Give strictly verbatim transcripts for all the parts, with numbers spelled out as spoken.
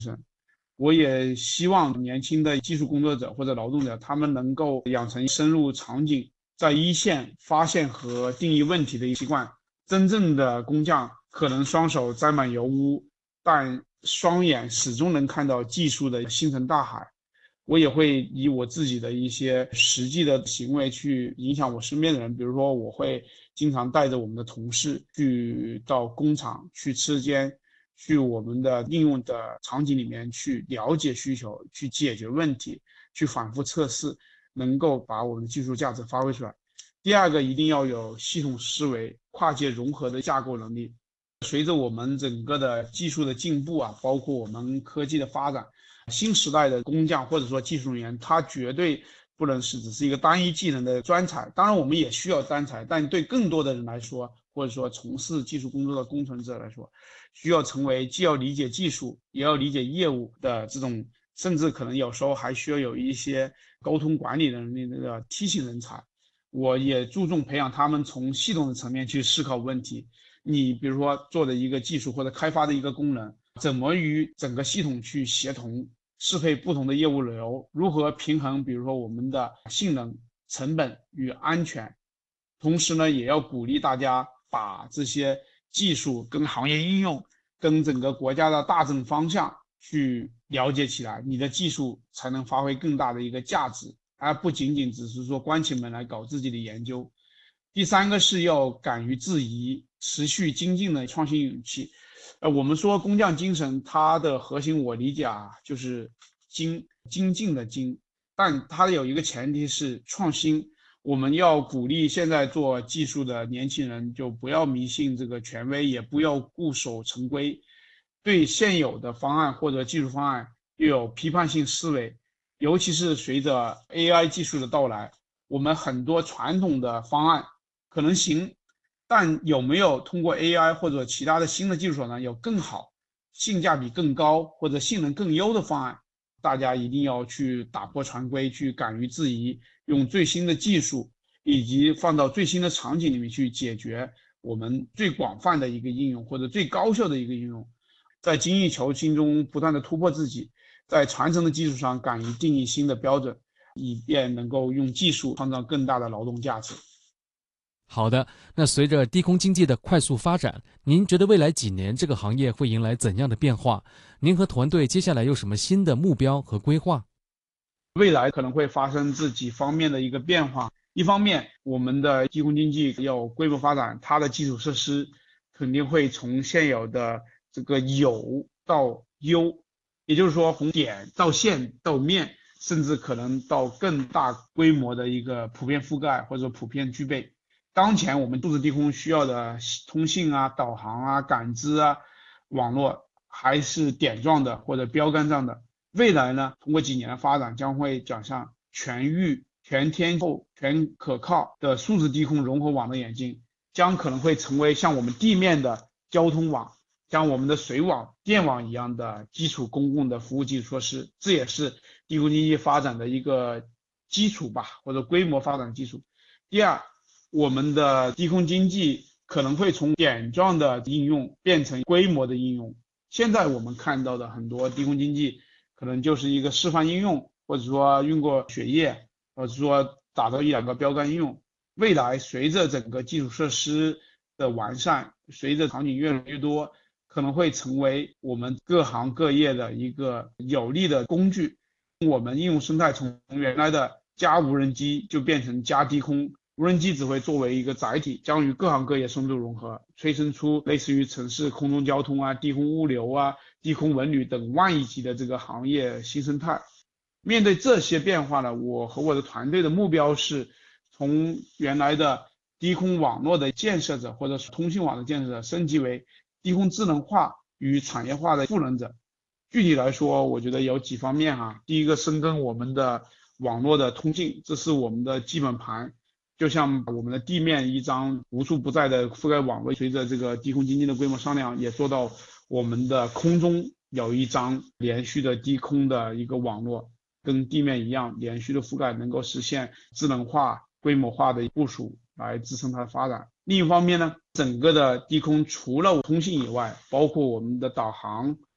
我也希望年轻的技术工作者或者劳动者，他们能够养成深入场景，在一线发现和定义问题的习惯。真正的工匠可能双手沾满油污，但双眼始终能看到技术的星辰大海。我也会以我自己的一些实际的行为去影响我身边的人，比如说我会经常带着我们的同事去到工厂去车间，去我们的应用的场景里面去了解需求，去解决问题，去反复测试，能够把我们的技术价值发挥出来。第二个，一定要有系统思维、跨界融合的架构能力。随着我们整个的技术的进步啊，包括我们科技的发展，新时代的工匠或者说技术人员，他绝对不能是只是一个单一技能的专才。当然，我们也需要专才，但对更多的人来说，或者说从事技术工作的工程者来说，需要成为既要理解技术，也要理解业务的这种，甚至可能有时候还需要有一些沟通管理能力的梯形人才。我也注重培养他们从系统的层面去思考问题。你比如说做的一个技术或者开发的一个功能，怎么与整个系统去协同，适配不同的业务流，如何平衡，比如说我们的性能、成本与安全。同时呢，也要鼓励大家把这些技术跟行业应用、跟整个国家的大政方向去了解起来，你的技术才能发挥更大的一个价值，而不仅仅只是说关起门来搞自己的研究。第三个是要敢于质疑、持续精进的创新勇气。呃，我们说工匠精神，它的核心我理解啊，就是精精进的精，但它有一个前提是创新。我们要鼓励现在做技术的年轻人，就不要迷信这个权威，也不要固守成规，对现有的方案或者技术方案又有批判性思维。尤其是随着 A I 技术的到来，我们很多传统的方案可能行，但有没有通过 A I 或者其他的新的技术手段有更好、性价比更高或者性能更优的方案？大家一定要去打破常规，去敢于质疑，用最新的技术以及放到最新的场景里面去解决我们最广泛的一个应用或者最高效的一个应用，在精益求精中不断的突破自己，在传承的基础上敢于定义新的标准，以便能够用技术创造更大的劳动价值。 好的，那随着低空经济的快速发展，您觉得未来几年这个行业会迎来怎样的变化？您和团队接下来有什么新的目标和规划？ 未来可能会发生这几方面的一个变化。一方面，我们的低空经济要规模发展，它的基础设施肯定会从现有的这个有到优，也就是说从点到线到面，甚至可能到更大规模的一个普遍覆盖或者普遍具备。当前我们数字低空需要的通信啊、导航啊、感知啊、网络还是点状的或者标杆状的。未来呢，通过几年的发展，将会转向全域、全天候、全可靠的数字低空融合网的演进，将可能会成为像我们地面的交通网、像我们的水网、电网一样的基础公共的服务基础设施。这也是低空经济发展的一个基础吧，或者规模发展的基础。第二，我们的低空经济可能会从点状的应用变成规模的应用。现在我们看到的很多低空经济，可能就是一个示范应用，或者说用过血液，或者说打造一两个标杆应用。未来随着整个基础设施的完善，随着场景越来越多，可能会成为我们各行各业的一个有力的工具。我们应用生态从原来的加无人机就变成加低空，无人机只会作为一个载体，将与各行各业深度融合，催生出类似于城市空中交通啊、低空物流啊、低空文旅等万亿级的这个行业新生态。面对这些变化呢，我和我的团队的目标是从原来的低空网络的建设者或者通信网的建设者，升级为低空智能化与产业化的赋能者。具体来说，我觉得有几方面哈。第一个，深耕我们的网络的通信，这是我们的基本盘。就像我们的地面一张无处不在的覆盖网络，随着这个低空经济的规模上量，也做到我们的空中有一张连续的低空的一个网络，跟地面一样连续的覆盖，能够实现智能化、规模化的部署，来支撑它的发展。另一方面呢，整个的低空除了通信以外，包括我们的导航、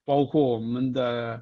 包括我们的